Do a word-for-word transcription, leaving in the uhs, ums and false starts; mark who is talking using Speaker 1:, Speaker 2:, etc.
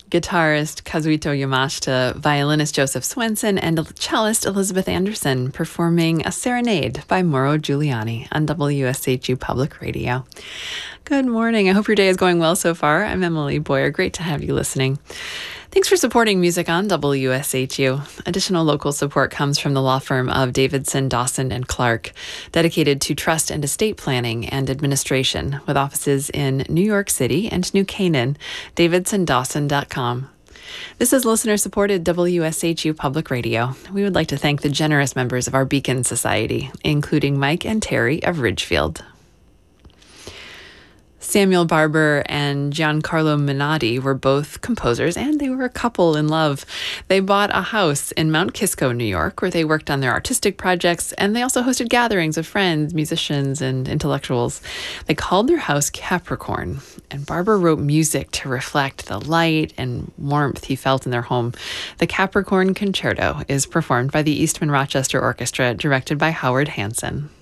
Speaker 1: guitarist Kazuhito Yamashita, violinist Joseph Swenson, and cellist Elizabeth Anderson performing A Serenade by Mauro Giuliani on W S H U Public Radio. Good morning. I hope your day is going well so far. I'm Emily Boyer. Great to have you listening. Thanks for supporting music on W S H U. Additional local support comes from the law firm of Davidson, Dawson, and Clark, dedicated to trust and estate planning and administration, with offices in New York City and New Canaan. davidson dawson dot com. This is listener-supported W S H U Public Radio. We would like to thank the generous members of our Beacon Society, including Mike and Terry of Ridgefield. Samuel Barber and Giancarlo Minotti were both composers, and they were a couple in love. They bought a house in Mount Kisco, New York, where they worked on their artistic projects, and they also hosted gatherings of friends, musicians, and intellectuals. They called their house Capricorn, and Barber wrote music to reflect the light and warmth he felt in their home. The Capricorn Concerto is performed by the Eastman Rochester Orchestra, directed by Howard Hansen.